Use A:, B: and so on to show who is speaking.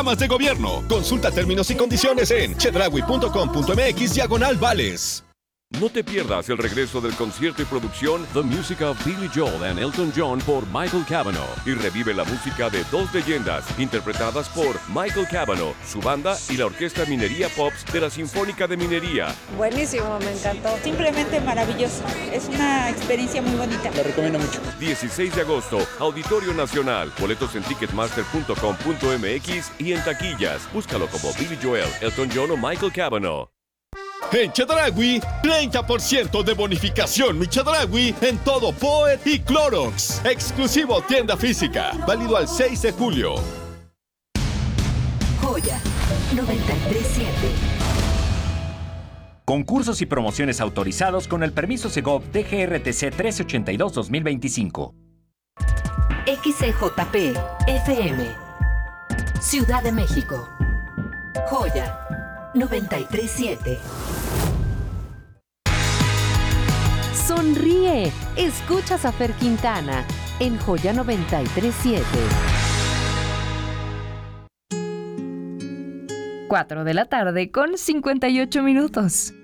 A: Programas de gobierno. Consulta términos y condiciones en chedraui.com.mx/vales.
B: No te pierdas el regreso del concierto y producción The Music of Billy Joel and Elton John por Michael Cavanaugh y revive la música de dos leyendas interpretadas por Michael Cavanaugh, su banda y la Orquesta Minería Pops de la Sinfónica de Minería.
C: Buenísimo, me encantó.
D: Simplemente maravilloso. Es una experiencia muy bonita.
E: Lo recomiendo mucho.
B: 16 de agosto, Auditorio Nacional. Boletos en ticketmaster.com.mx y en taquillas. Búscalo como Billy Joel, Elton John o Michael Cavanaugh.
A: En Chedraui, 30% de bonificación Mi Chedraui en todo Poet y Clorox. Exclusivo tienda física. Válido al 6 de julio.
F: Joya 93.7.
G: Concursos y promociones autorizados con el permiso Segov DGRTC 1382-2025.
F: XCJP FM. Ciudad de México. Joya 93.7.
H: Sonríe. Escuchas a Fer Quintana en Joya 93.7. 4 de la tarde con 58 minutos.